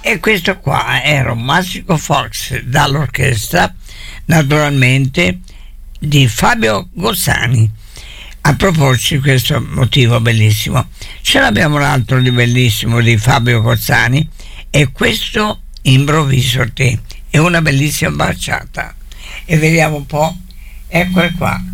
E questo qua era un Magico Fox dall'orchestra, naturalmente, di Fabio Gozzani. A proporci questo motivo bellissimo, ce l'abbiamo un altro di bellissimo di Fabio Gozzani, e questo Improvviso te, è una bellissima baciata. E vediamo un po', eccole qua.